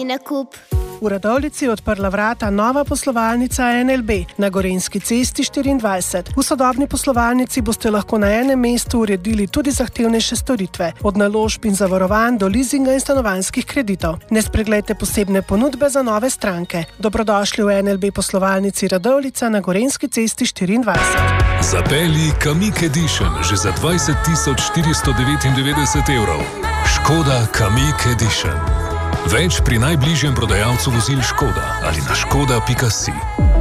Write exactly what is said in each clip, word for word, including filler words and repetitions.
zadnji nakup. V Radovljici je odprla vrata nova poslovalnica N L B na Gorenjski cesti štiriindvajset. V sodobni poslovalnici boste lahko na enem mestu uredili tudi zahtevnejše storitve, od naložb in zavarovanj do leasinga in stanovanjskih kreditov. Ne spreglejte posebne ponudbe za nove stranke. Dobrodošli v N L B poslovalnici Radovljica na Gorenjski cesti štiriindvajset. Zapelji Kamiq Edition že za dvajset tisoč štiristo devetindevetdeset evrov. Škoda Kamiq Edition. Več pri najbližjem prodajalcu vozil Škoda ali na škoda pika si.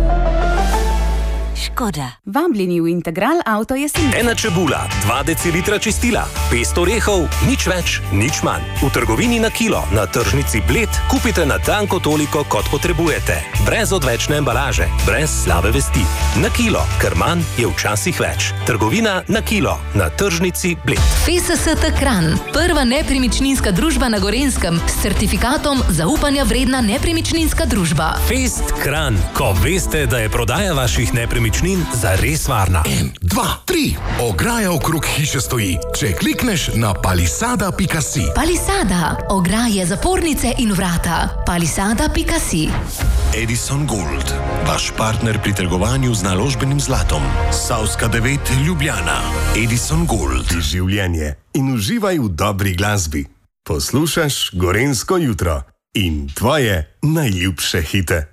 Škoda. Vabljeni v Integral Auto Jesenice. Ena čebula, dva decilitra čistila, pest orehov, nič več, nič manj. V trgovini na kilo, na tržnici Bled, kupite na tanko toliko, kot potrebujete. Brez odvečne embalaže, brez slabe vesti. Na kilo, ker manj je včasih več. Trgovina na kilo, na tržnici Bled. F S S T Kranj, prva nepremičninska družba na Gorenjskem s certifikatom zaupanja vredna nepremičninska družba. Fest Kranj, ko veste, da je prodaja vaših nepremičnin zares varna. En, dva, tri. Ograja okrog hiše stoji, če klikneš na palisada pika si. Palisada. Ograje, zapornice in vrata. palisada pika si. Edison Gold, vaš partner pri trgovanju z naložbenim zlatom. Savska devet, Ljubljana. Edison Gold. Življenje in uživaj v dobri glasbi. Poslušaš Gorenjsko jutro in tvoje najljubše hite.